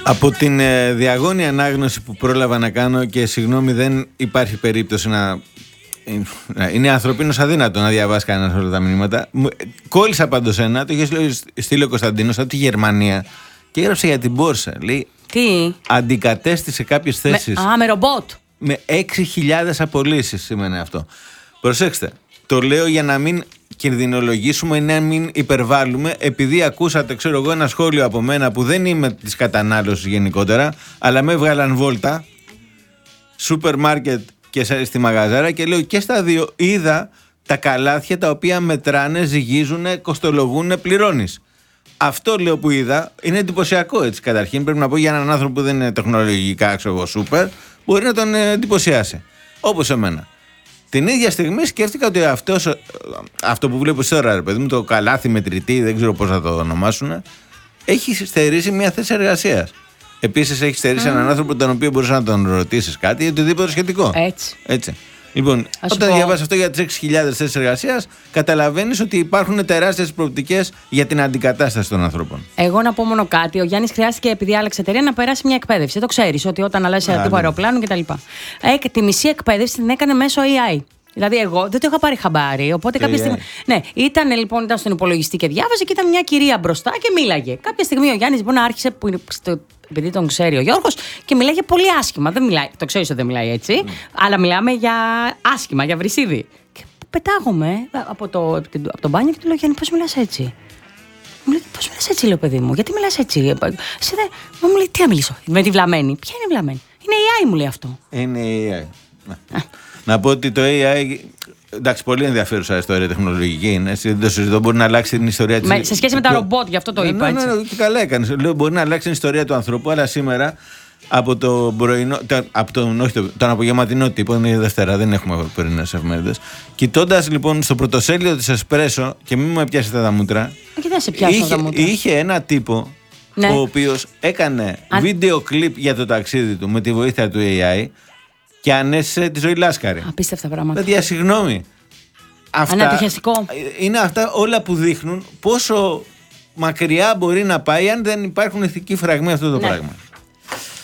Από την διαγώνια ανάγνωση που πρόλαβα να κάνω, και συγγνώμη, δεν υπάρχει περίπτωση να. Είναι ανθρωπίνως αδύνατο να διαβάσει κανένας όλα τα μηνύματα. Κόλλησα πάντως ένα, το είχε στείλει ο Κωνσταντίνος από τη Γερμανία και έγραψε για την Πόρσε. Λέει, τι? Αντικατέστησε κάποιες θέσεις. Με ρομπότ. Με 6.000 απολύσεις σημαίνει αυτό. Προσέξτε, το λέω για να μην κινδυνολογήσουμε ή να μην υπερβάλλουμε, επειδή ακούσατε, ξέρω εγώ, ένα σχόλιο από μένα που δεν είμαι της κατανάλωσης γενικότερα, αλλά με έβγαλαν βόλτα, σούπερ μάρκετ και στη μαγαζάρα, και λέω και στα δύο είδα τα καλάθια τα οποία μετράνε, ζυγίζουν, κοστολογούν, πληρώνεις. Αυτό λέω που είδα είναι εντυπωσιακό, έτσι. Καταρχήν πρέπει να πω, για έναν άνθρωπο που δεν είναι τεχνολογικά, ξέρω εγώ, σούπερ, μπορεί να τον εντυπωσιάσει. Όπως εμένα. Την ίδια στιγμή σκέφτηκα ότι αυτό που βλέπω τώρα, ρε παιδί μου, το καλάθι μετρητή, δεν ξέρω πώς θα το ονομάσουν, έχει στερήσει μια θέση εργασίας. Επίσης έχει στερήσει έναν άνθρωπο τον οποίο μπορείς να τον ρωτήσεις κάτι ή οτιδήποτε σχετικό. Έτσι. Λοιπόν, όταν διαβάσεις αυτό για τις 6.000 θέσεις εργασίας, καταλαβαίνεις ότι υπάρχουν τεράστιες προοπτικές για την αντικατάσταση των ανθρώπων. Εγώ να πω μόνο κάτι. Ο Γιάννης χρειάστηκε, επειδή άλλαξε εταιρεία, να περάσει μια εκπαίδευση. Το ξέρεις ότι όταν αλλάζει τύπο αεροπλάνου κτλ. Τη μισή εκπαίδευση την έκανε μέσω AI. Δηλαδή, εγώ δεν το είχα πάρει χαμπάρι. Οπότε κάποια στιγμή. Ναι, ήταν στον υπολογιστή και διάβαζε και ήταν μια κυρία μπροστά και μίλαγε. Κάποια στιγμή ο Γιάννης λοιπόν άρχισε, επειδή τον ξέρει ο Γιώργος, και μιλάγε πολύ άσχημα. Δεν μιλάει, το ξέρεις ότι δεν μιλάει έτσι, αλλά μιλάμε για άσχημα, για βρυσίδι. Και πετάγομαι από το μπάνιο και του λέω: Γιάννη, πώς μιλάς έτσι? Μου λέει: πώς μιλάς έτσι, λέω, παιδί μου, γιατί μιλάς έτσι? Εσύ δεν. Μου λέει: τι να μιλήσω? Με τη βλαμμένη. Ποια είναι η βλαμμένη? Είναι AI, μου λέει αυτό. Είναι AI. Να πω ότι το AI. Εντάξει, πολύ ενδιαφέρουσα ιστορία τεχνολογική είναι. Δεν το συζητώ. Μπορεί να αλλάξει την ιστορία της. Σε σχέση με τα ρομπότ, γι' αυτό το είπα. Ναι, και καλά έκανες. Λέω, μπορεί να αλλάξει την ιστορία του ανθρώπου, αλλά σήμερα από το πρωινό. Τον απογευματινό τύπο, είναι η Δευτέρα, δεν έχουμε πρωινές εφημερίδες. Κοιτώντας λοιπόν στο πρωτοσέλιδο της Εσπρέσο, και μην με πιάσετε τα μούτρα. Και δεν σε πιάσω τα μούτρα. Είχε ένα τύπο, ναι, ο οποίος έκανε βίντεο κλιπ για το ταξίδι του με τη βοήθεια του AI. Και ανέστησε τη ζωή λάσκαρη. Απίστευτα πράγματα. Δηλαδή, συγγνώμη. Ανατυχιαστικό. Είναι αυτά όλα που δείχνουν πόσο μακριά μπορεί να πάει αν δεν υπάρχουν ηθικοί φραγμοί αυτό το πράγμα.